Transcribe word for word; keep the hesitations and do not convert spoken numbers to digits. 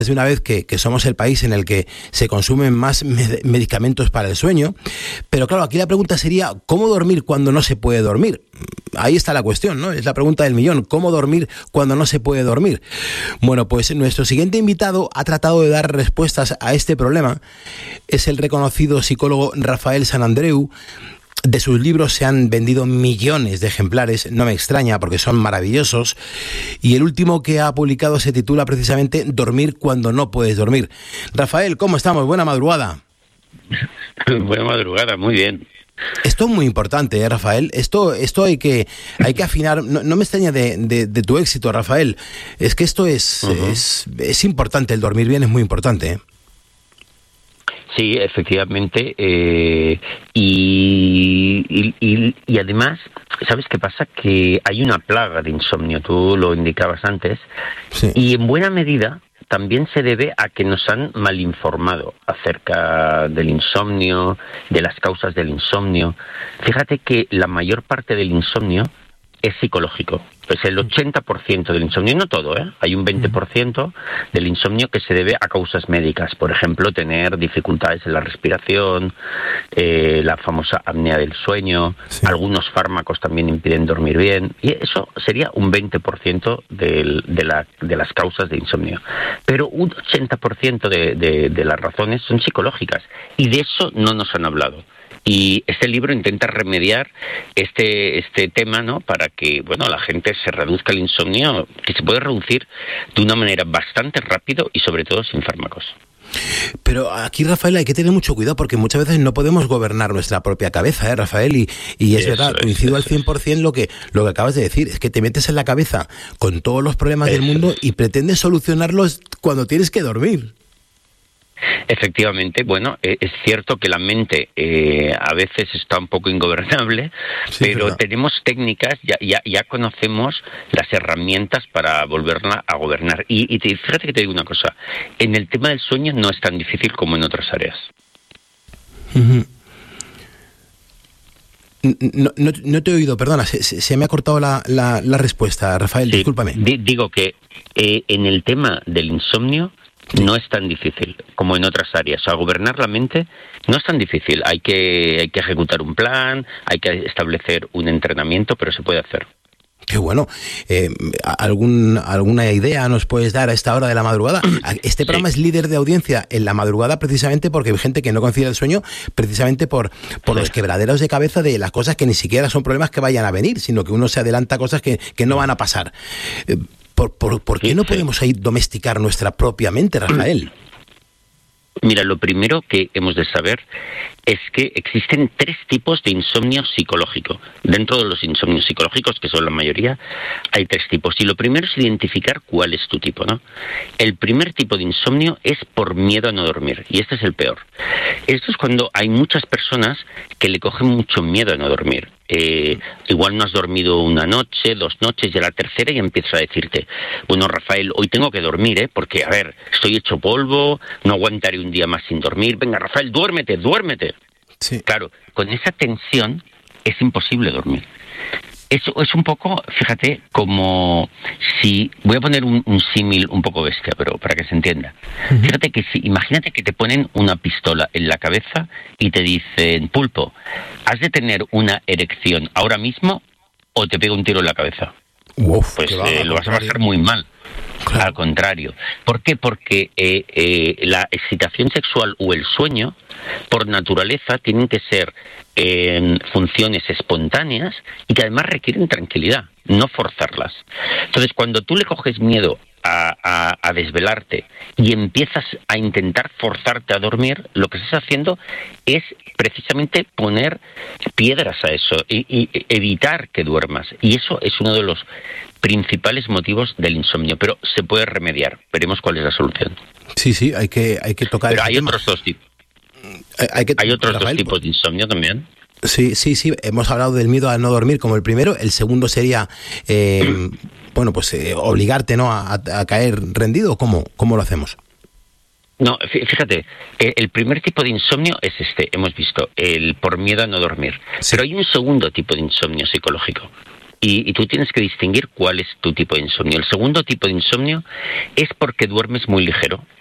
de una vez que, que somos el país en el que se consumen más med- medicamentos para el sueño, pero claro, aquí la pregunta sería, ¿cómo dormir cuando no se puede dormir? Ahí está la cuestión, ¿no? Es la pregunta del millón, ¿cómo dormir cuando no se puede dormir? Bueno, pues nuestro siguiente invitado ha tratado de dar respuestas a este problema. Es el reconocido psicólogo Rafael Sant Andreu. De sus libros se han vendido millones de ejemplares, no me extraña porque son maravillosos, y el último que ha publicado se titula precisamente Dormir cuando no puedes dormir. Rafael, ¿cómo estamos? Buena madrugada. Buena madrugada, muy bien. Esto es muy importante, ¿eh, Rafael? Esto, esto hay que, hay que afinar. No, no me extraña de, de, de tu éxito, Rafael. Es que esto es, uh-huh. es, es importante, el dormir bien es muy importante, ¿eh? Sí, efectivamente, eh, y, y, y, y además, ¿sabes qué pasa? Que hay una plaga de insomnio, tú lo indicabas antes, sí. Y en buena medida también se debe a que nos han malinformado acerca del insomnio, de las causas del insomnio. Fíjate que la mayor parte del insomnio es psicológico. Es el ochenta por ciento del insomnio, no todo, ¿eh? Hay un veinte por ciento del insomnio que se debe a causas médicas. Por ejemplo, tener dificultades en la respiración, eh, la famosa apnea del sueño, sí. Algunos fármacos también impiden dormir bien. Y eso sería un veinte por ciento del, de, la, de las causas de insomnio. Pero un ochenta por ciento de, de, de las razones son psicológicas. Y de eso no nos han hablado. Y este libro intenta remediar este este tema, ¿no? Para que, bueno, la gente se reduzca el insomnio, que se puede reducir de una manera bastante rápido y sobre todo sin fármacos. Pero aquí, Rafael, hay que tener mucho cuidado porque muchas veces no podemos gobernar nuestra propia cabeza, ¿eh, Rafael? Y, y es eso verdad, es, coincido al cien por ciento lo que, lo que acabas de decir, es que te metes en la cabeza con todos los problemas eso del mundo y pretendes solucionarlos cuando tienes que dormir. Efectivamente, bueno, eh, es cierto que la mente eh, a veces está un poco ingobernable, sí, pero verdad. Tenemos técnicas, ya, ya ya conocemos las herramientas para volverla a gobernar. Y, y te, fíjate que te digo una cosa, en el tema del sueño no es tan difícil como en otras áreas. Uh-huh. No, no, no te he oído, perdona, se, se me ha cortado la, la, la respuesta, Rafael, sí, discúlpame. Di, digo que eh, en el tema del insomnio no es tan difícil como en otras áreas. O sea, gobernar la mente no es tan difícil. Hay que, hay que ejecutar un plan, hay que establecer un entrenamiento, pero se puede hacer. Qué bueno. Eh, ¿algún, ¿Alguna idea nos puedes dar a esta hora de la madrugada? Este programa sí. Es líder de audiencia en la madrugada precisamente porque hay gente que no concilia el sueño precisamente por, por sí. los quebraderos de cabeza de las cosas que ni siquiera son problemas que vayan a venir, sino que uno se adelanta a cosas que, que no van a pasar. Eh, ¿Por, por, ¿Por qué sí, no podemos sí. ahí domesticar nuestra propia mente, Rafael? Mira, lo primero que hemos de saber es que existen tres tipos de insomnio psicológico. Dentro de los insomnios psicológicos, que son la mayoría, hay tres tipos. Y lo primero es identificar cuál es tu tipo, ¿no? El primer tipo de insomnio es por miedo a no dormir, y este es el peor. Esto es cuando hay muchas personas que le cogen mucho miedo a no dormir. Eh, igual no has dormido una noche, dos noches, y a la tercera ya empiezas a decirte, bueno, Rafael, hoy tengo que dormir, ¿eh? Porque, a ver, estoy hecho polvo, no aguantaré un día más sin dormir. Venga, Rafael, duérmete, duérmete. Sí. Claro, con esa tensión es imposible dormir. Eso es un poco, fíjate, como si... Voy a poner un, un símil un poco bestia, pero para que se entienda. Uh-huh. Fíjate que si... Imagínate que te ponen una pistola en la cabeza y te dicen, Pulpo, has de tener una erección ahora mismo o te pego un tiro en la cabeza. Uf, pues va, eh, lo vas a pasar muy mal. Claro. Al contrario. ¿Por qué? Porque eh, eh, la excitación sexual o el sueño, por naturaleza, tienen que ser eh, funciones espontáneas y que además requieren tranquilidad, no forzarlas. Entonces, cuando tú le coges miedo a, a, a desvelarte y empiezas a intentar forzarte a dormir, lo que estás haciendo es precisamente poner piedras a eso y, y evitar que duermas. Y eso es uno de los principales motivos del insomnio, pero se puede remediar. Veremos cuál es la solución. Sí, sí, hay que hay que tocar. Pero hay tema. otros dos tipos. Hay, hay, que, hay otros Rafael, dos tipos de insomnio también. Sí, sí, sí. Hemos hablado del miedo a no dormir como el primero. El segundo sería, eh, bueno, pues eh, obligarte, ¿no, a, a caer rendido. ¿Cómo, cómo lo hacemos? No, fíjate, el primer tipo de insomnio es este, hemos visto, el por miedo a no dormir. Sí. Pero hay un segundo tipo de insomnio psicológico. Y, y tú tienes que distinguir cuál es tu tipo de insomnio. El segundo tipo de insomnio es porque duermes muy ligero.